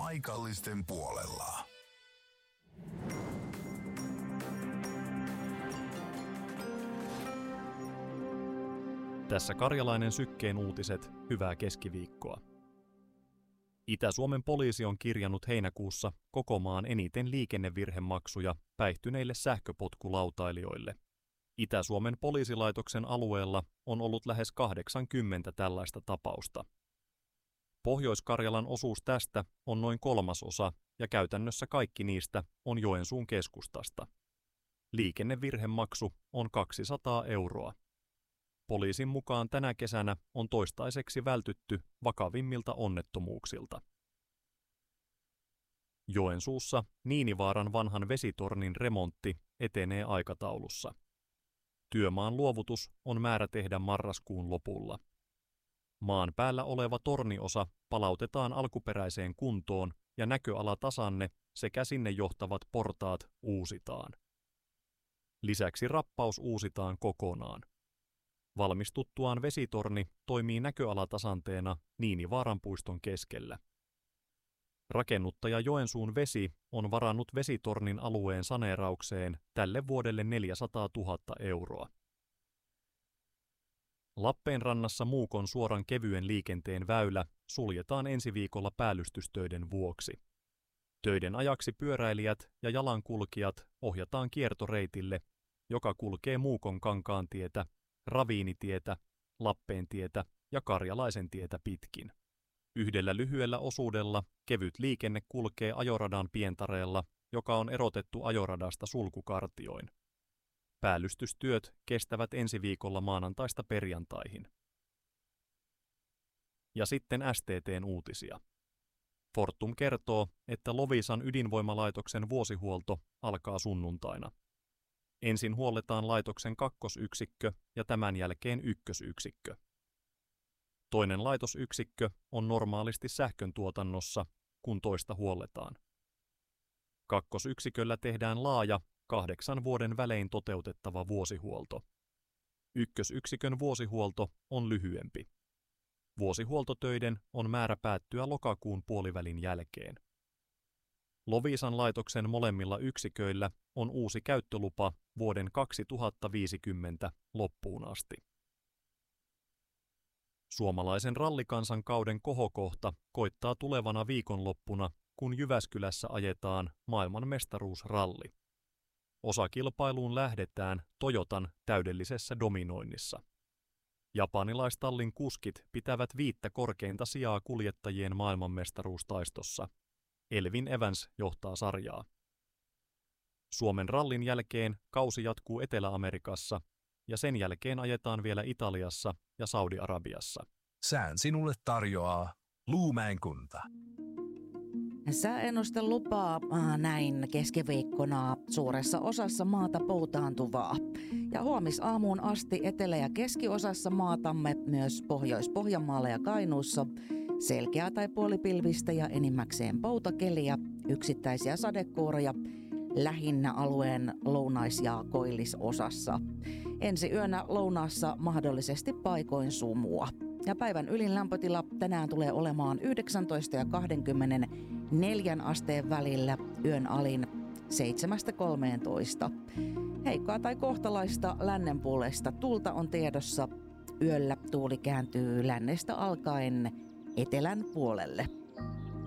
paikallisten puolella. Tässä Karjalainen Sykkeen uutiset, hyvää keskiviikkoa. Itä-Suomen poliisi on kirjannut heinäkuussa koko maan eniten liikennevirhemaksuja päihtyneille sähköpotkulautailijoille. Itä-Suomen poliisilaitoksen alueella on ollut lähes 80 tällaista tapausta. Pohjois-Karjalan osuus tästä on noin 1/3 ja käytännössä kaikki niistä on Joensuun keskustasta. Liikennevirhemaksu on 200 €. Poliisin mukaan tänä kesänä on toistaiseksi vältytty vakavimmilta onnettomuuksilta. Joensuussa Niinivaaran vanhan vesitornin remontti etenee aikataulussa. Työmaan luovutus on määrä tehdä marraskuun lopulla. Maan päällä oleva torniosa palautetaan alkuperäiseen kuntoon ja näköalatasanne sekä sinne johtavat portaat uusitaan. Lisäksi rappaus uusitaan kokonaan. Valmistuttuaan vesitorni toimii näköalatasanteena Niinivaaran puiston keskellä. Rakennuttaja Joensuun Vesi on varannut vesitornin alueen saneeraukseen tälle vuodelle 400 000 €. Lappeenrannassa Muukon suoran kevyen liikenteen väylä suljetaan ensi viikolla päällystystöiden vuoksi. Töiden ajaksi pyöräilijät ja jalankulkijat ohjataan kiertoreitille, joka kulkee Muukon Kankaantietä, Raviinitietä, Lappeentietä ja Karjalaisen tietä pitkin. Yhdellä lyhyellä osuudella kevyt liikenne kulkee ajoradan pientareella, joka on erotettu ajoradasta sulkukartioin. Päällystystyöt kestävät ensi viikolla maanantaista perjantaihin. Ja sitten STT:n uutisia. Fortum kertoo, että Loviisan ydinvoimalaitoksen vuosihuolto alkaa sunnuntaina. Ensin huolletaan laitoksen kakkosyksikkö ja tämän jälkeen ykkösyksikkö. Toinen laitosyksikkö on normaalisti sähköntuotannossa, kun toista huolletaan. Kakkosyksiköllä tehdään laaja 8 vuoden välein toteutettava vuosihuolto. Ykkösyksikön vuosihuolto on lyhyempi. Vuosihuoltotöiden on määrä päättyä lokakuun puolivälin jälkeen. Loviisan laitoksen molemmilla yksiköillä on uusi käyttölupa vuoden 2050 loppuun asti. Suomalaisen rallikansan kauden kohokohta koittaa tulevana viikonloppuna, kun Jyväskylässä ajetaan maailmanmestaruusralli. Osakilpailuun lähdetään Toyotan täydellisessä dominoinnissa. Japanilaistallin kuskit pitävät 5 korkeinta sijaa kuljettajien maailmanmestaruustaistossa. Elvin Evans johtaa sarjaa. Suomen rallin jälkeen kausi jatkuu Etelä-Amerikassa ja sen jälkeen ajetaan vielä Italiassa ja Saudi-Arabiassa. Sään sinulle tarjoaa Luumäen kunta. Sääennuste lupaa näin keskiviikkona suuressa osassa maata poutaantuvaa. Ja huomisaamuun asti etelä- ja keskiosassa maatamme, myös Pohjois-Pohjanmaalla ja Kainuussa, selkeää tai puolipilvistä ja enimmäkseen poutakeliä, yksittäisiä sadekuuroja, lähinnä alueen lounais- ja koillisosassa. Ensi yönä lounaassa mahdollisesti paikoin sumua. Ja päivän ylin lämpötila tänään tulee olemaan 19 ja 24 asteen välillä, yön alin 7-13. Heikkoa tai kohtalaista lännenpuoleista tuulta on tiedossa. Yöllä tuuli kääntyy lännestä alkaen etelän puolelle.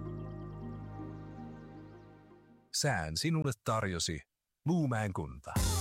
Sään sinulle tarjosi Luumäen kunta.